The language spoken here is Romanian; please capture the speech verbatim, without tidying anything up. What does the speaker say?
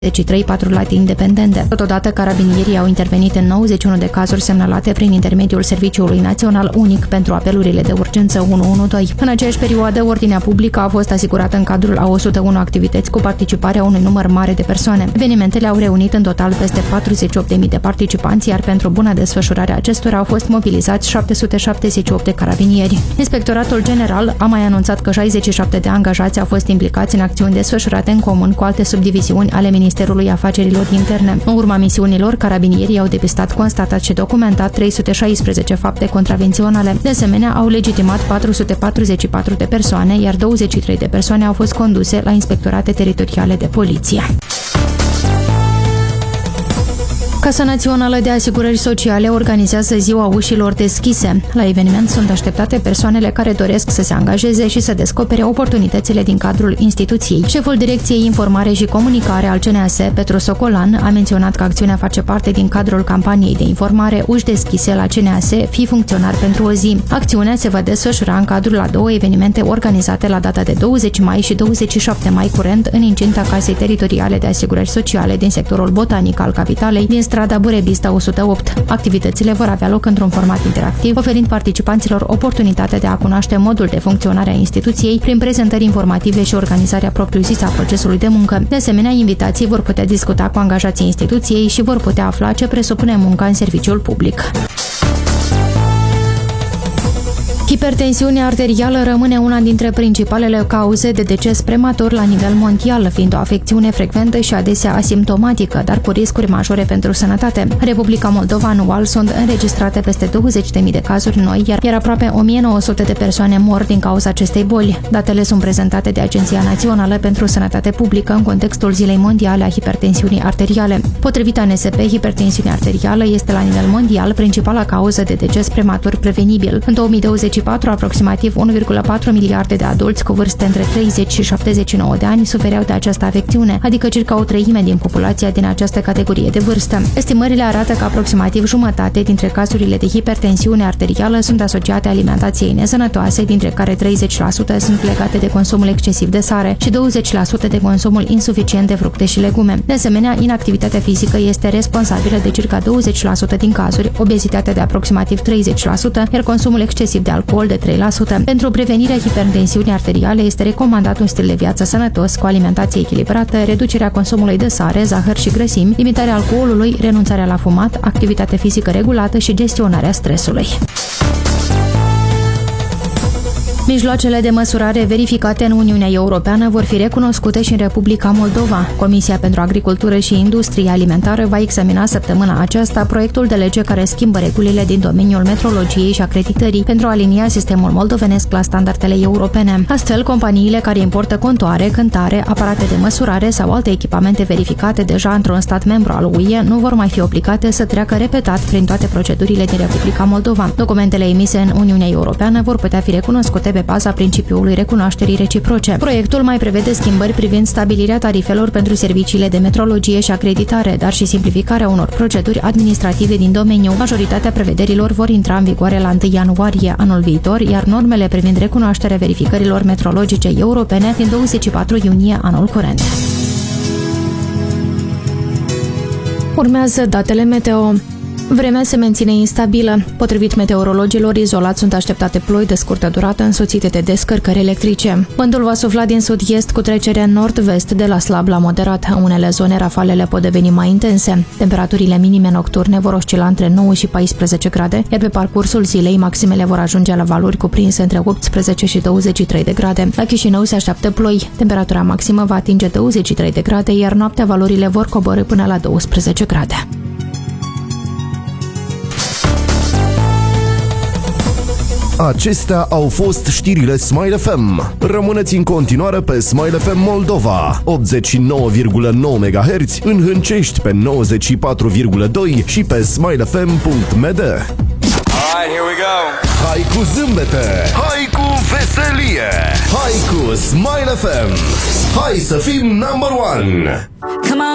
și trei patrulate independente. Totodată, carabinierii au intervenit în nouăzeci și unu de cazuri semnalate prin intermediul Serviciului Național Unic pentru apelurile de urgență unu unu doi. În aceeași perioadă, ordinea publică a fost asigurată în cadrul a o sută unu activități cu participarea unui număr mare de persoane. Evenimentele au reunit în total peste patruzeci și opt de mii de participanți, iar pentru buna desfășurare a acestora au fost mobilizați șapte sute șaptezeci și opt de carabinieri. Inspectoratul General a mai anunțat că șaizeci și șapte de angajați au fost implicați în acțiuni desfășurate în comun cu alte subdiviziuni ale Ministerului Afacerilor Interne. În urma misiunilor, carabinierii au depistat, constatat și documentat trei sute șaisprezece fapte contravenționale. De asemenea, au legitimat patru sute patruzeci și patru de persoane, iar douăzeci și trei de persoane au fost conduse la inspectorate teritoriale de poliție. Casa Națională de Asigurări Sociale organizează Ziua Ușilor Deschise. La eveniment sunt așteptate persoanele care doresc să se angajeze și să descopere oportunitățile din cadrul instituției. Șeful Direcției Informare și Comunicare al C N A S, Petru Socolan, a menționat că acțiunea face parte din cadrul campaniei de informare Uși Deschise la C N A S, fii funcționar pentru o zi. Acțiunea se va desfășura în cadrul a două evenimente organizate la data de douăzeci mai și douăzeci și șapte mai curent în incinta Casei Teritoriale de Asigurări Sociale din sectorul botanic al capitalei, din strada Burebista o sută opt. Activitățile vor avea loc într-un format interactiv, oferind participanților oportunitatea de a cunoaște modul de funcționare a instituției prin prezentări informative și organizarea propriu-zisă a procesului de muncă. De asemenea, invitații vor putea discuta cu angajații instituției și vor putea afla ce presupune munca în serviciul public. Hipertensiunea arterială rămâne una dintre principalele cauze de deces prematur la nivel mondial, fiind o afecțiune frecventă și adesea asimptomatică, dar cu riscuri majore pentru sănătate. În Republica Moldova anual sunt înregistrate peste douăzeci de mii de cazuri noi, iar, iar aproape o mie nouă sute de persoane mor din cauza acestei boli. Datele sunt prezentate de Agenția Națională pentru Sănătate Publică în contextul Zilei Mondiale a Hipertensiunii Arteriale. Potrivit A N S P, hipertensiunea arterială este la nivel mondial principala cauză de deces prematur prevenibil. În două mii douăzeci și patru, aproximativ unu virgulă patru miliarde de adulți cu vârste între treizeci și șaptezeci și nouă de ani sufereau de această afecțiune, adică circa o treime din populația din această categorie de vârstă. Estimările arată că aproximativ jumătate dintre cazurile de hipertensiune arterială sunt asociate alimentației nesănătoase, dintre care treizeci la sută sunt legate de consumul excesiv de sare și douăzeci la sută de consumul insuficient de fructe și legume. De asemenea, inactivitatea fizică este responsabilă de circa douăzeci la sută din cazuri, obezitatea de aproximativ treizeci la sută, iar consumul excesiv de alcool de trei la sută. Pentru prevenirea hipertensiunii arteriale este recomandat un stil de viață sănătos, cu alimentație echilibrată, reducerea consumului de sare, zahăr și grăsimi, limitarea alcoolului, renunțarea la fumat, activitate fizică regulată și gestionarea stresului. Mijloacele de măsurare verificate în Uniunea Europeană vor fi recunoscute și în Republica Moldova. Comisia pentru Agricultură și Industrie Alimentară va examina săptămâna aceasta proiectul de lege care schimbă regulile din domeniul metrologiei și acreditării pentru a alinia sistemul moldovenesc la standardele europene. Astfel, companiile care importă contoare, cântare, aparate de măsurare sau alte echipamente verificate deja într-un stat membru al U E nu vor mai fi obligate să treacă repetat prin toate procedurile din Republica Moldova. Documentele emise în Uniunea Europeană vor putea fi recunoscute pe baza principiului recunoașterii reciproce. Proiectul mai prevede schimbări privind stabilirea tarifelor pentru serviciile de metrologie și acreditare, dar și simplificarea unor proceduri administrative din domeniu. Majoritatea prevederilor vor intra în vigoare la întâi ianuarie anul viitor, iar normele privind recunoașterea verificărilor metrologice europene din douăzeci și patru iunie anul curent. Urmează datele meteo. Vremea se menține instabilă. Potrivit meteorologilor, izolat sunt așteptate ploi de scurtă durată însoțite de descărcări electrice. Vântul va sufla din sud-est cu trecere nord-vest de la slab la moderat. În unele zone rafalele pot deveni mai intense. Temperaturile minime nocturne vor oscila între nouă și paisprezece grade, iar pe parcursul zilei maximele vor ajunge la valori cuprinse între optsprezece și douăzeci și trei de grade. La Chișinău se așteaptă ploi. Temperatura maximă va atinge douăzeci și trei de grade, iar noaptea valorile vor coborî până la douăsprezece grade. Acestea au fost știrile Smile F M. Rămâneți în continuare pe Smile F M Moldova, optzeci și nouă virgulă nouă MHz, în Hâncești pe nouăzeci și patru virgulă doi și pe smile f m punct m d. Alright, here we go. Hai cu zâmbete, hai cu veselie, hai cu Smile F M. Hai să fim number one. Come on.